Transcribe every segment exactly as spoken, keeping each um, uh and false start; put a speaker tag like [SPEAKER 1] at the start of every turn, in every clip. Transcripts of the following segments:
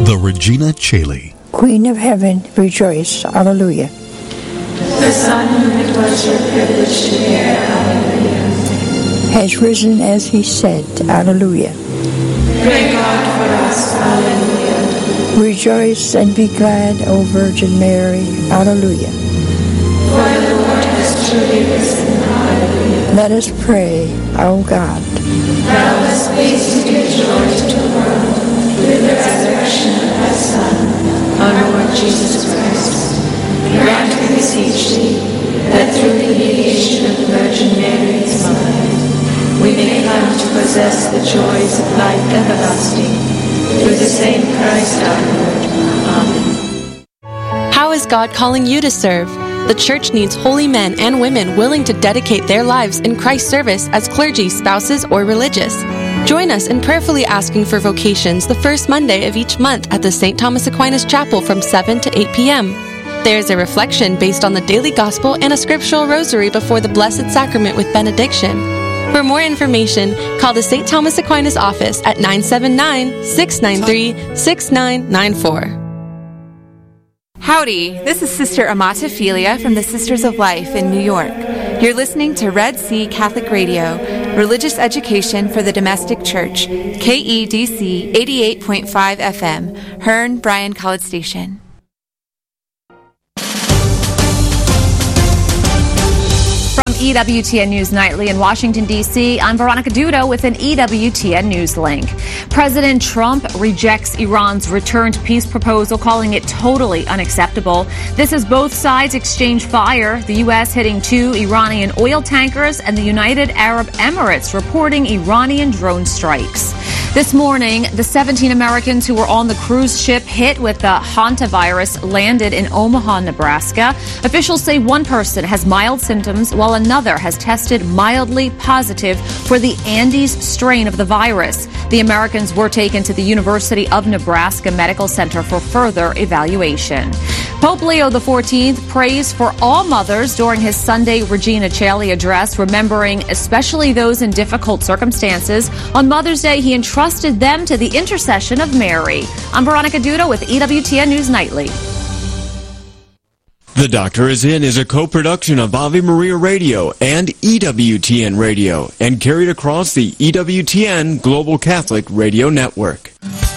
[SPEAKER 1] The Regina Caeli.
[SPEAKER 2] Queen of Heaven, rejoice. Alleluia.
[SPEAKER 3] The Son whom it was your privilege to bear, Alleluia.
[SPEAKER 2] Has risen as he said, Alleluia.
[SPEAKER 3] Pray God for us, Alleluia.
[SPEAKER 2] Rejoice and be glad, O Virgin Mary, Alleluia.
[SPEAKER 3] For the Lord has truly risen, Alleluia.
[SPEAKER 2] Let us pray, O God.
[SPEAKER 3] Thou hast pleased to give joy to the world with the resurrection of thy Son, our Lord Jesus Christ. Grant, we beseech thee, that through the mediation of the Virgin Mary, his mother, we may come to possess the joys of life everlasting. Through the same Christ our Lord. Amen.
[SPEAKER 4] How is God calling you to serve? The church needs holy men and women willing to dedicate their lives in Christ's service as clergy, spouses, or religious. Join us in prayerfully asking for vocations the first Monday of each month at the Saint Thomas Aquinas Chapel from seven to eight p.m. There is a reflection based on the daily gospel and a scriptural rosary before the Blessed Sacrament with benediction. For more information, call the Saint Thomas Aquinas office at nine seven nine, six nine three, six nine nine four.
[SPEAKER 5] Howdy, this is Sister Amata Philia from the Sisters of Life in New York. You're listening to Red Sea Catholic Radio, religious education for the domestic church, K E D C eighty-eight point five F M, Hearn, Bryan College Station.
[SPEAKER 6] From E W T N News Nightly in Washington, D C, I'm Veronica Dudo with an E W T N News link. President Trump rejects Iran's return to peace proposal, calling it totally unacceptable. This as both sides exchange fire, the U S hitting two Iranian oil tankers and the United Arab Emirates reporting Iranian drone strikes. This morning, the seventeen Americans who were on the cruise ship hit with the hantavirus landed in Omaha, Nebraska. Officials say one person has mild symptoms while another has tested mildly positive for the Andes strain of the virus. The Americans were taken to the University of Nebraska Medical Center for further evaluation. Pope Leo the fourteenth prays for all mothers during his Sunday Regina Caeli address, remembering especially those in difficult circumstances. On Mother's Day, he entrusted them to the intercession of Mary. I'm Veronica Dudo with E W T N News Nightly.
[SPEAKER 7] The Doctor Is In is a co-production of Ave Maria Radio and E W T N Radio and carried across the E W T N Global Catholic Radio Network.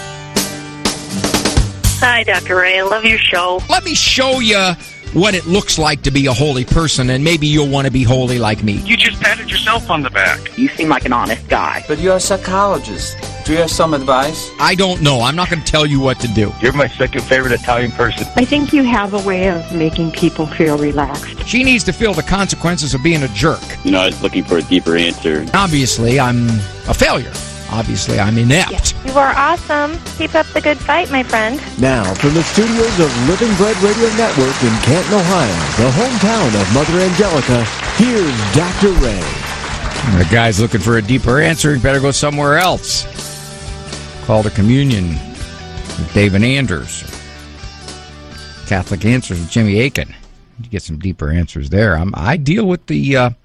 [SPEAKER 8] Hi, Doctor Ray. I love your show.
[SPEAKER 9] Let me show you what it looks like to be a holy person, and maybe you'll want to be holy like me.
[SPEAKER 10] You just patted yourself on the back.
[SPEAKER 8] You seem like an honest guy.
[SPEAKER 11] But you're a psychologist. Do you have some advice?
[SPEAKER 9] I don't know. I'm not going to tell you what to do.
[SPEAKER 10] You're my second favorite Italian person.
[SPEAKER 12] I think you have a way of making people feel relaxed.
[SPEAKER 9] She needs to feel the consequences of being a jerk.
[SPEAKER 13] You know, I was looking for a deeper answer.
[SPEAKER 9] Obviously, I'm a failure. Obviously, I'm inept.
[SPEAKER 14] You are awesome. Keep up the good fight, my friend.
[SPEAKER 15] Now, from the studios of Living Bread Radio Network in Canton, Ohio, the hometown of Mother Angelica, here's Doctor Ray.
[SPEAKER 9] The guy's looking for a deeper answer. He better go somewhere else. Call to Communion with David Anders. Catholic Answers with Jimmy Aiken. You get some deeper answers there. I'm, I deal with the... Uh,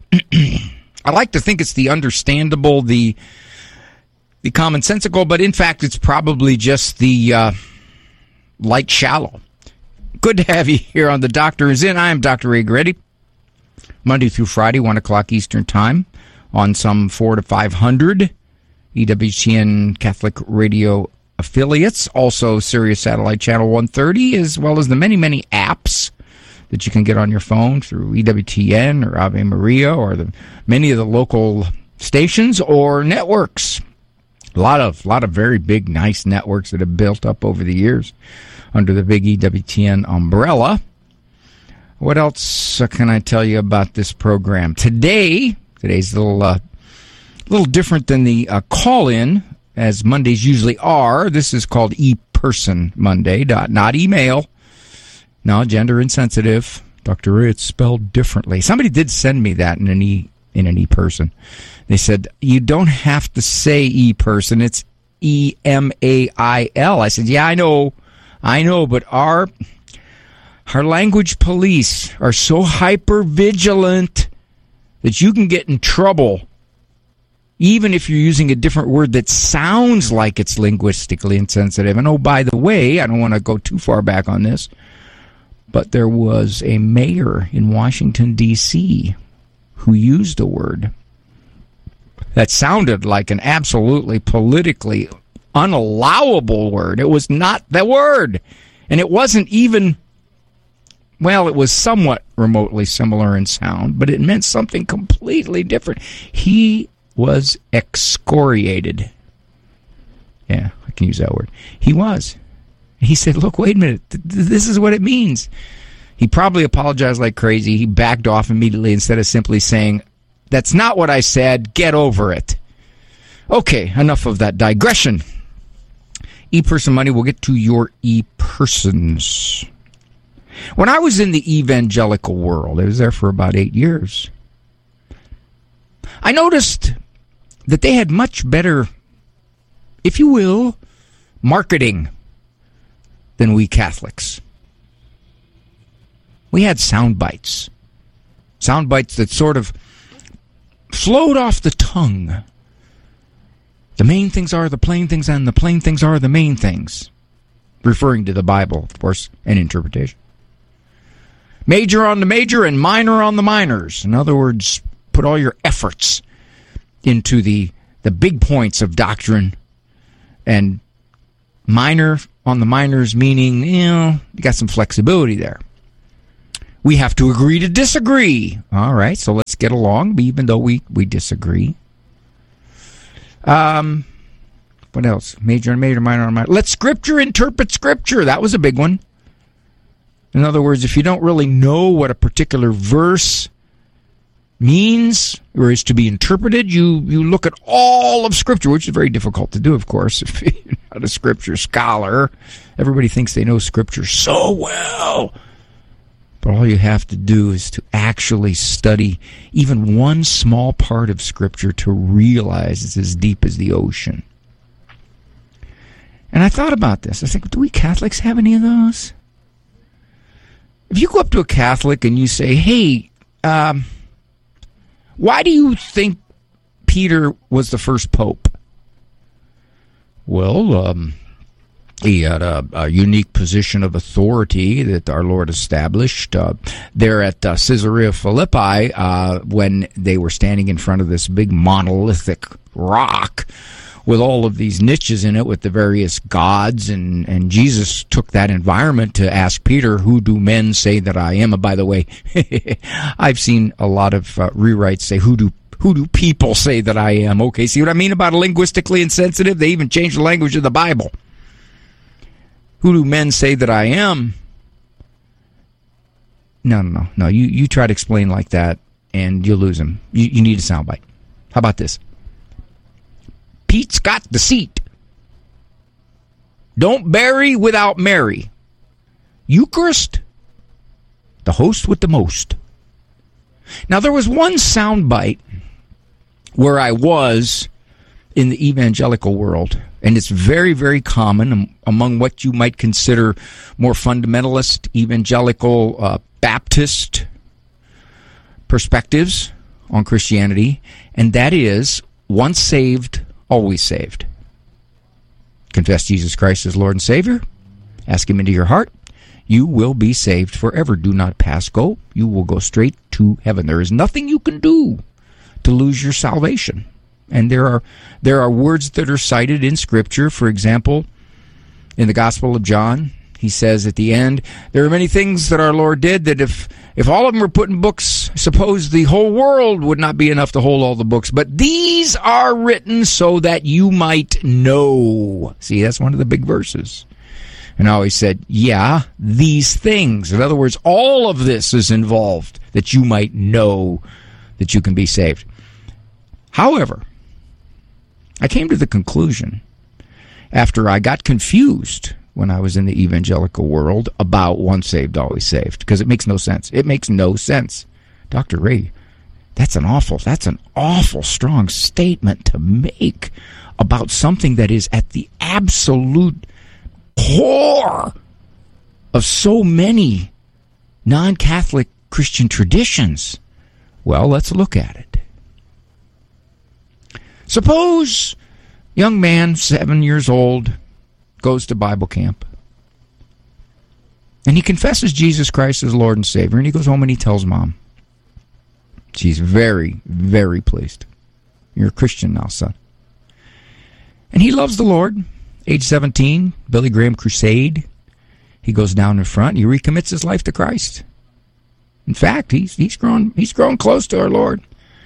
[SPEAKER 9] I like to think it's the understandable, the... the commonsensical, but in fact, it's probably just the uh, light shallow. Good to have you here on The Doctor Is In. I am Doctor Ray Greddy. Monday through Friday, one o'clock Eastern Time, on some four to five hundred E W T N Catholic Radio affiliates. Also, Sirius Satellite Channel one thirty, as well as the many, many apps that you can get on your phone through E W T N or Ave Maria or the many of the local stations or networks. A lot of, lot of very big, nice networks that have built up over the years under the big E W T N umbrella. What else can I tell you about this program? Today, today's a little, uh, little different than the uh, call-in, as Mondays usually are. This is called E-Person Monday, not email. No, gender insensitive. Doctor Ray, it's spelled differently. Somebody did send me that in an E, in an E-Person. They said, you don't have to say E-Person, it's E M A I L. I said, yeah, I know, I know, but our our language police are so hyper-vigilant that you can get in trouble even if you're using a different word that sounds like it's linguistically insensitive. And oh, by the way, I don't want to go too far back on this, but there was a mayor in Washington, D C who used a word that sounded like an absolutely politically unallowable word. It was not the word. And it wasn't even, well, it was somewhat remotely similar in sound, but it meant something completely different. He was excoriated. Yeah, I can use that word. He was. He said, look, wait a minute. This is what it means. He probably apologized like crazy. He backed off immediately instead of simply saying, that's not what I said. Get over it. Okay, enough of that digression. E-person money, we'll get to your e-persons. When I was in the evangelical world, I was there for about eight years, I noticed that they had much better, if you will, marketing than we Catholics. We had sound bites. Sound bites that sort of flowed off the tongue. The main things are the plain things, and the plain things are the main things. Referring to the Bible, of course, and interpretation. Major on the major and minor on the minors. In other words, put all your efforts into the, the big points of doctrine, and minor on the minors, meaning, you know, you got some flexibility there. We have to agree to disagree. All right, so let's get along, even though we, we disagree. Um, what else? Major and major, minor and minor. Let Scripture interpret Scripture. That was a big one. In other words, if you don't really know what a particular verse means or is to be interpreted, you, you look at all of Scripture, which is very difficult to do, of course, if you're not a Scripture scholar. Everybody thinks they know Scripture so well. But all you have to do is to actually study even one small part of Scripture to realize it's as deep as the ocean. And I thought about this. I think, do we Catholics have any of those? If you go up to a Catholic and you say, hey, um, why do you think Peter was the first pope? Well, um... he had a, a unique position of authority that our Lord established uh, there at uh, Caesarea Philippi uh, when they were standing in front of this big monolithic rock with all of these niches in it with the various gods. And, and Jesus took that environment to ask Peter, who do men say that I am? And by the way, I've seen a lot of uh, rewrites say, who do Who do people say that I am? Okay, see what I mean about linguistically insensitive? They even changed the language of the Bible. Who do men say that I am? No, no, no. No, you, you try to explain like that, and you'll lose him. You, you need a soundbite. How about this? Pete's got the seat. Don't bury without Mary. Eucharist, the host with the most. Now, there was one soundbite where I was in the evangelical world, and it's very, very common among what you might consider more fundamentalist, evangelical, uh, Baptist perspectives on Christianity, and that is, once saved, always saved. Confess Jesus Christ as Lord and Savior. Ask Him into your heart. You will be saved forever. Do not pass go. You will go straight to heaven. There is nothing you can do to lose your salvation. And there are there are words that are cited in Scripture. For example, in the Gospel of John, he says at the end, there are many things that our Lord did that if, if all of them were put in books, suppose the whole world would not be enough to hold all the books. But these are written so that you might know. See, that's one of the big verses. And I always said, yeah, these things. In other words, all of this is involved that you might know that you can be saved. However, I came to the conclusion, after I got confused when I was in the evangelical world about once saved, always saved, because it makes no sense. It makes no sense. Doctor Ray, that's an awful, that's an awful strong statement to make about something that is at the absolute core of so many non-Catholic Christian traditions. Well, let's look at it. Suppose young man, seven years old, goes to Bible camp. And he confesses Jesus Christ as Lord and Savior. And he goes home and he tells mom. She's very, very pleased. You're a Christian now, son. And he loves the Lord. Age seventeen, Billy Graham Crusade. He goes down in front. He recommits his life to Christ. In fact, he's he's grown he's grown close to our Lord.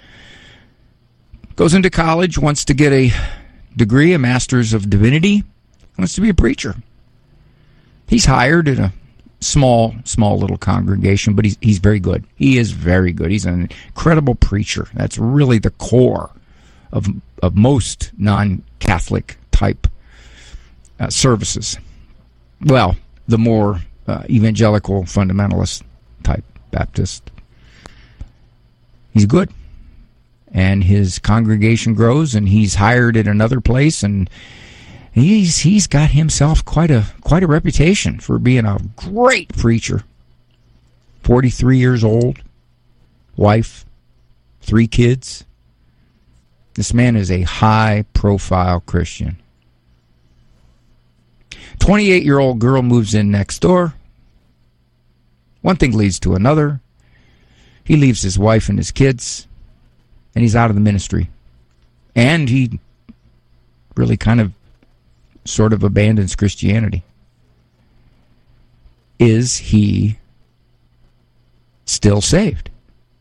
[SPEAKER 9] Goes into college, wants to get a degree, a master's of divinity. Wants to be a preacher. He's hired in a small, small little congregation, but he's he's very good. He is very good. He's an incredible preacher. That's really the core of of most non-Catholic type uh, services. Well, the more uh, evangelical fundamentalist type Baptist. He's good. And his congregation grows, and he's hired at another place, and he's he's got himself quite a quite a reputation for being a great preacher. forty-three years old, wife, three kids. This man is a high-profile Christian. twenty-eight-year-old girl moves in next door. One thing leads to another. He leaves his wife and his kids, and he's out of the ministry. And he really kind of sort of abandons Christianity. Is he still saved?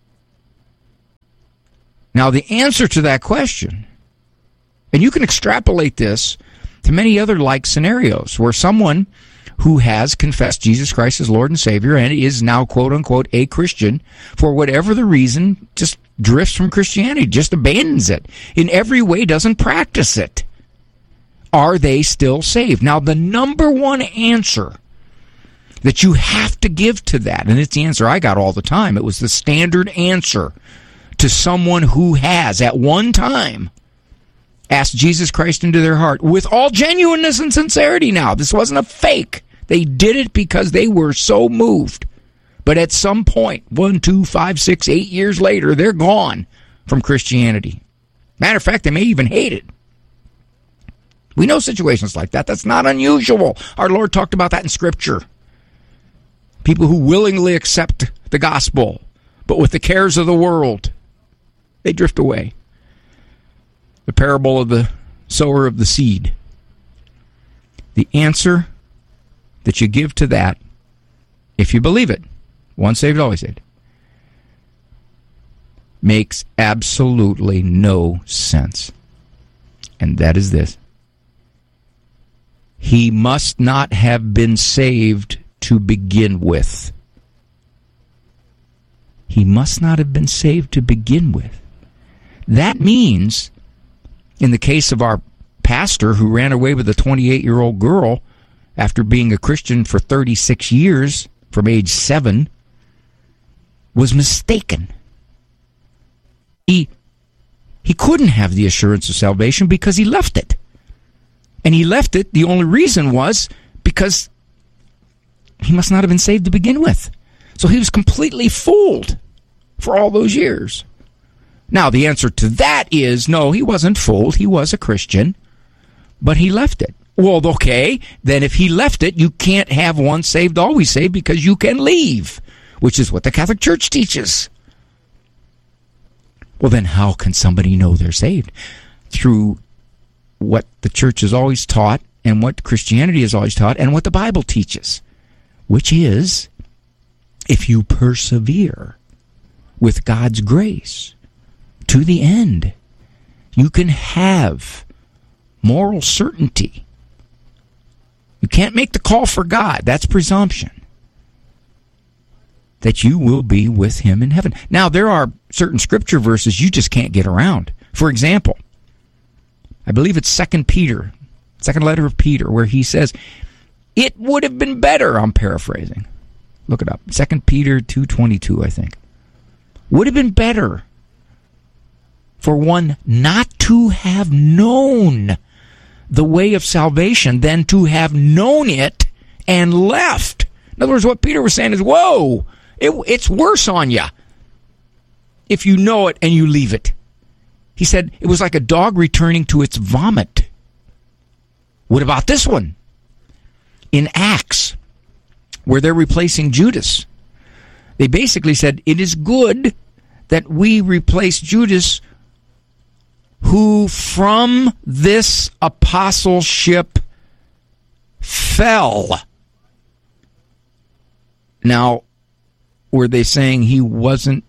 [SPEAKER 9] Now, the answer to that question, and you can extrapolate this to many other like scenarios where someone who has confessed Jesus Christ as Lord and Savior and is now, quote-unquote, a Christian, for whatever the reason, just drifts from Christianity, just abandons it, in every way doesn't practice it. Are they still saved? Now, the number one answer that you have to give to that, and it's the answer I got all the time, it was the standard answer to someone who has, at one time, asked Jesus Christ into their heart with all genuineness and sincerity now. This wasn't a fake. They did it because they were so moved. But at some point, one, two, five, six, eight years later, they're gone from Christianity. Matter of fact, they may even hate it. We know situations like that. That's not unusual. Our Lord talked about that in Scripture. People who willingly accept the gospel, but with the cares of the world, they drift away. The parable of the sower of the seed. The answer that you give to that, if you believe it, once saved, always saved, makes absolutely no sense. And that is this. He must not have been saved to begin with. He must not have been saved to begin with. That means, in the case of our pastor who ran away with a twenty-eight-year-old girl after being a Christian for thirty-six years, from age seven, was mistaken. He, he couldn't have the assurance of salvation because he left it. And he left it, the only reason was because he must not have been saved to begin with. So he was completely fooled for all those years. Now, the answer to that is, no, he wasn't fooled. He was a Christian, but he left it. Well, okay, then if he left it, you can't have once saved, always saved, because you can leave, which is what the Catholic Church teaches. Well, then how can somebody know they're saved? Through what the Church has always taught, and what Christianity has always taught, and what the Bible teaches, which is, if you persevere with God's grace to the end, you can have moral certainty. You can't make the call for God. That's presumption. That you will be with Him in heaven. Now, there are certain scripture verses you just can't get around. For example, I believe it's Second Peter, second letter of Peter, where he says, it would have been better, I'm paraphrasing. Look it up. Second Peter two twenty-two, I think. Would have been better for one not to have known the way of salvation than to have known it and left. In other words, what Peter was saying is, whoa, it, it's worse on you if you know it and you leave it. He said it was like a dog returning to its vomit. What about this one? In Acts, where they're replacing Judas, they basically said, it is good that we replace Judas, who from this apostleship fell. Now, were they saying he wasn't